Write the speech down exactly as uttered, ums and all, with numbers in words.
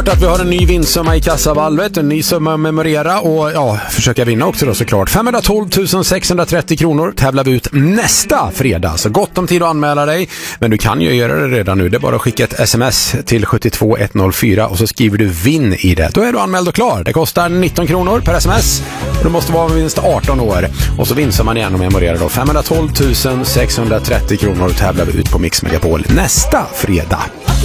hört att vi har en ny vinstsumma i kassavalvet, en ny summa att memorera och ja, försöka vinna också då såklart. femhundratolv tusen sexhundratrettio kronor tävlar vi ut nästa fredag, så gott om tid att anmäla dig. Men du kan ju göra det redan nu, det är bara att skicka ett sms till sju två ett noll fyra och så skriver du vinn i det. Då är du anmäld och klar. Det kostar nitton kronor per sms och du måste vara minst arton år. Och så vinner man igen och memorerar då. femhundratolv tusen sexhundratrettio kronor tävlar vi ut på Mix Megapol nästa fredag.